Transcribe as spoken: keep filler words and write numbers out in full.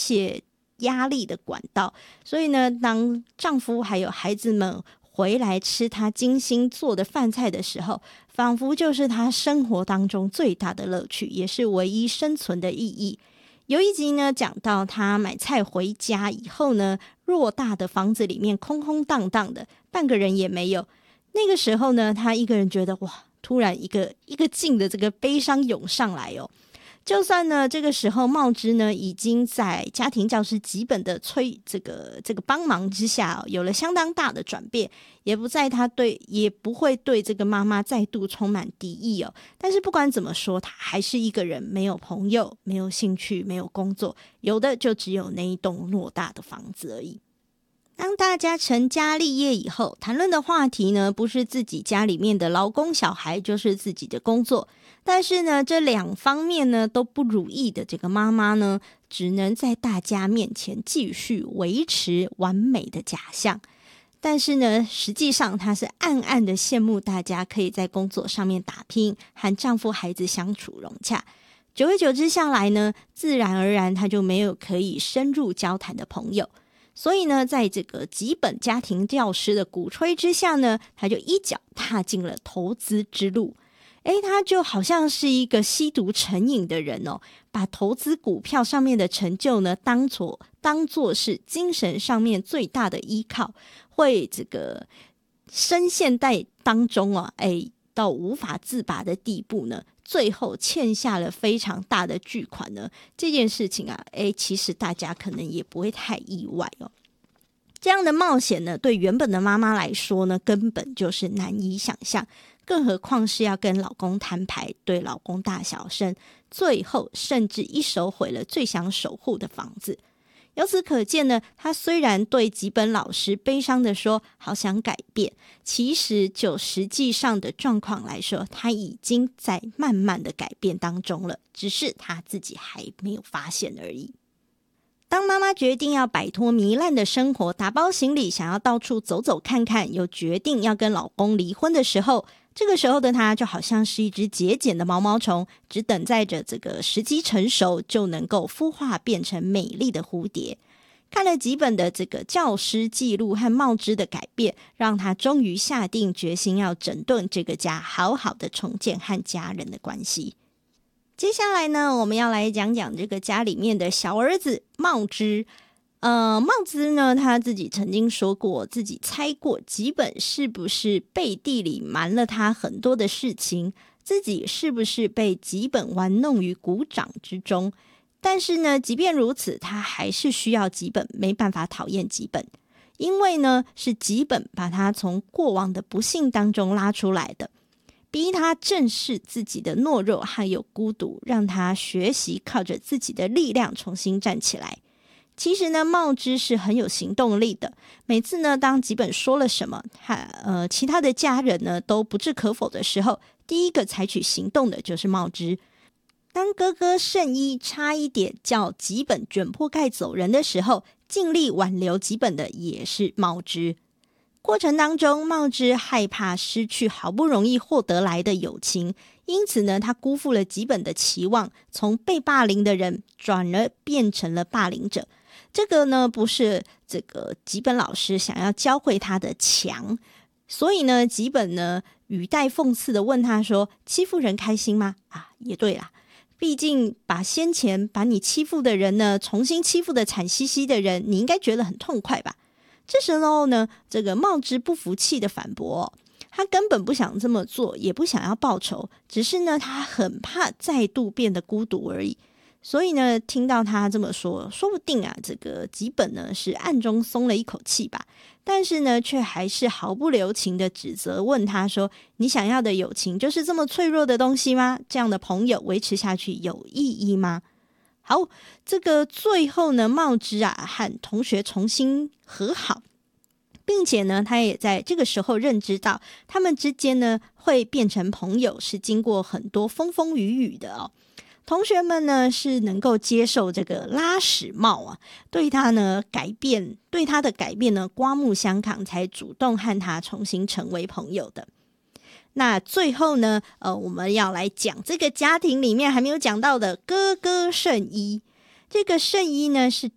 泄压力的管道。所以呢，当丈夫还有孩子们回来吃她精心做的饭菜的时候，仿佛就是她生活当中最大的乐趣，也是唯一生存的意义。有一集呢，讲到她买菜回家以后呢，偌大的房子里面空空荡荡的，半个人也没有。那个时候呢，她一个人觉得哇，突然一个一个劲的这个悲伤涌上来哦。就算呢这个时候茂枝呢已经在家庭教师吉本的催这个这个帮忙之下、哦、有了相当大的转变，也不在他对也不会对这个妈妈再度充满敌意哦。但是不管怎么说，他还是一个人，没有朋友，没有兴趣，没有工作，有的就只有那一栋偌大的房子而已。当大家成家立业以后，谈论的话题呢，不是自己家里面的劳工小孩，就是自己的工作。但是呢，这两方面呢都不如意的这个妈妈呢，只能在大家面前继续维持完美的假象。但是呢，实际上她是暗暗的羡慕大家可以在工作上面打拼，和丈夫孩子相处融洽。久而久之下来呢，自然而然她就没有可以深入交谈的朋友。所以呢，在这个吉本家庭教师的鼓吹之下呢，他就一脚踏进了投资之路。诶，他就好像是一个吸毒成瘾的人哦，把投资股票上面的成就呢，当作当作是精神上面最大的依靠，会这个深陷在当中啊，诶，到无法自拔的地步呢，最后欠下了非常大的巨款呢。这件事情啊，诶，其实大家可能也不会太意外哦。这样的冒险呢，对原本的妈妈来说呢，根本就是难以想象，更何况是要跟老公摊牌，对老公大小声，最后甚至一手毁了最想守护的房子。由此可见呢，他虽然对吉本老师悲伤的说好想改变，其实就实际上的状况来说，他已经在慢慢的改变当中了，只是他自己还没有发现而已。当妈妈决定要摆脱糜烂的生活，打包行李想要到处走走看看，又决定要跟老公离婚的时候，这个时候的她就好像是一只节俭的毛毛虫，只等待着这个时机成熟，就能够孵化变成美丽的蝴蝶。看了几本的这个教师记录和茂枝的改变，让她终于下定决心要整顿这个家，好好的重建和家人的关系。接下来呢，我们要来讲讲这个家里面的小儿子茂枝。呃，茂枝呢，他自己曾经说过，自己猜过吉本是不是背地里瞒了他很多的事情，自己是不是被吉本玩弄于股掌之中。但是呢，即便如此，他还是需要吉本，没办法讨厌吉本，因为呢，是吉本把他从过往的不幸当中拉出来的。逼他正视自己的懦弱还有孤独，让他学习靠着自己的力量重新站起来。其实呢，茂枝是很有行动力的。每次呢，当吉本说了什么，他呃其他的家人呢都不置可否的时候，第一个采取行动的就是茂枝。当哥哥圣一差一点叫吉本卷铺盖走人的时候，尽力挽留吉本的也是茂枝。过程当中，茂枝害怕失去好不容易获得来的友情，因此呢，他辜负了吉本的期望，从被霸凌的人转而变成了霸凌者。这个呢，不是这个吉本老师想要教会他的强，所以呢，吉本呢语带讽刺的问他说：“欺负人开心吗？”啊，也对啦，毕竟把先前把你欺负的人呢，重新欺负的惨兮兮的人，你应该觉得很痛快吧？这时候呢，这个茂枝不服气的反驳、哦，他根本不想这么做，也不想要报仇，只是呢，他很怕再度变得孤独而已。所以呢，听到他这么说，说不定啊，这个吉本呢是暗中松了一口气吧，但是呢，却还是毫不留情的指责，问他说：“你想要的友情就是这么脆弱的东西吗？这样的朋友维持下去有意义吗？”好，这个最后呢，茂枝啊和同学重新和好，并且呢，他也在这个时候认知到，他们之间呢会变成朋友，是经过很多风风雨雨的哦。同学们呢是能够接受这个拉屎帽啊，对他呢改变，对他的改变呢刮目相看，才主动和他重新成为朋友的。那最后呢，呃，我们要来讲这个家庭里面还没有讲到的哥哥圣一。这个圣一呢是